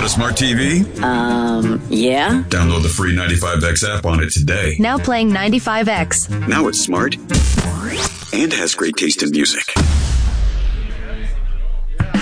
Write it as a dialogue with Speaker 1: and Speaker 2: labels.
Speaker 1: Got a smart TV?
Speaker 2: Yeah.
Speaker 1: Download the free 95X app on it today.
Speaker 3: Now playing 95X.
Speaker 1: Now it's smart and has great taste in music.